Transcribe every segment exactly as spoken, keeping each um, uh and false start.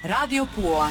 Radio Pula.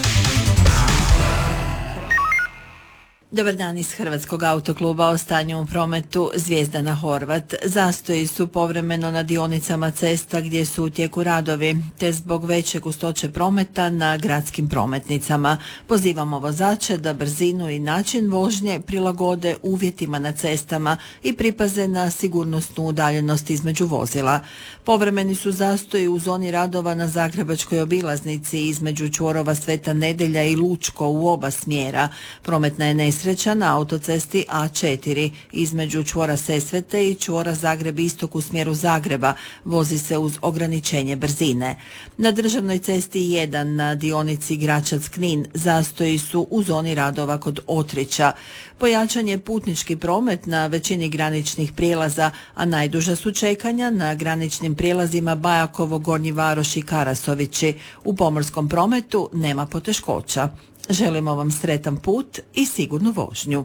Dobar dan iz Hrvatskog autokluba o stanju u prometu. Zvijezdana Horvat. Zastoji su povremeno na dionicama cesta gdje su u tijeku radovi, te zbog veće gustoće prometa na gradskim prometnicama. Pozivamo vozače da brzinu i način vožnje prilagode uvjetima na cestama i pripaze na sigurnosnu udaljenost između vozila. Povremeni su zastoji u zoni radova na Zagrebačkoj obilaznici između čvorova Sveta Nedelja i Lučko u oba smjera. Prometna je nesreća na autocesti A četiri između čvora Sesvete i čvora Zagreb Istok u smjeru Zagreba. Vozi se uz ograničenje brzine. Na državnoj cesti jedan na dionici Gračac-Knin zastoji su u zoni radova kod Otrića. Pojačan je putnički promet na većini graničnih prijelaza, a najduža su čekanja na graničnim prijelazima Bajakovo, Gornji Varoš i Karasovići. U pomorskom prometu nema poteškoća. Želimo vam sretan put i sigurnu vožnju.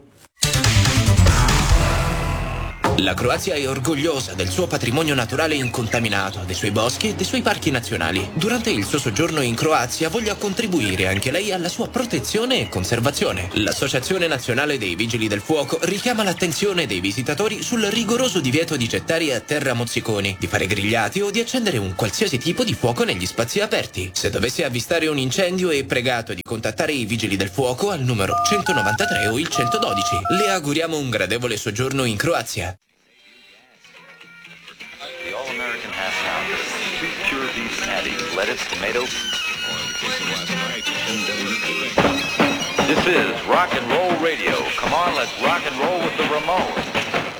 La Croazia è orgogliosa del suo patrimonio naturale incontaminato, dei suoi boschi e dei suoi parchi nazionali. Durante il suo soggiorno in Croazia voglia contribuire anche lei alla sua protezione e conservazione. L'Associazione Nazionale dei Vigili del Fuoco richiama l'attenzione dei visitatori sul rigoroso divieto di gettare a terra mozziconi, di fare grigliati o di accendere un qualsiasi tipo di fuoco negli spazi aperti. Se dovesse avvistare un incendio è pregato di contattare i Vigili del Fuoco al numero centonovantatré o il centododici. Le auguriamo un gradevole soggiorno in Croazia. All-American half pound of sweet pure beef patty, lettuce, tomato. This is rock and roll radio. Come on, let's rock and roll with the Ramones.